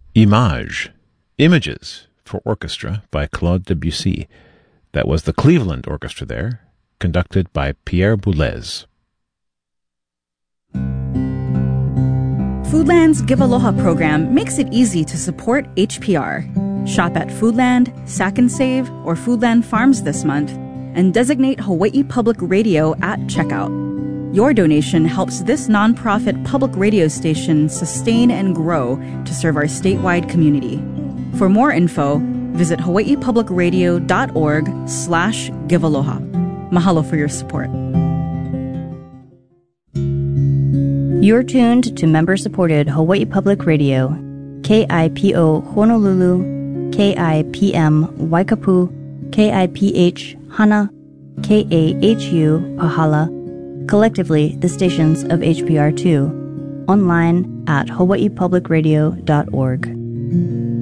Image, Images for Orchestra by Claude Debussy. That was the Cleveland Orchestra there, conducted by Pierre Boulez. Foodland's Give Aloha program makes it easy to support HPR. Shop at Foodland, Sack and Save, or Foodland Farms this month, and designate Hawaii Public Radio at checkout. Your donation helps this nonprofit public radio station sustain and grow to serve our statewide community. For more info, visit hawaiipublicradio.org/givealoha. Mahalo for your support. You're tuned to member-supported Hawaii Public Radio, KIPO Honolulu, KIPM Waikapu, KIPH Hana, KAHU Pahala, collectively the stations of HPR2, online at hawaiipublicradio.org.